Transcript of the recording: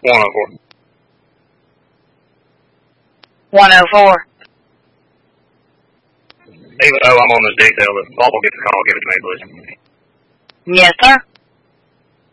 104. 104. Even though I'm on this detail, if Paul will get the call, give it to me, please. Yes, sir.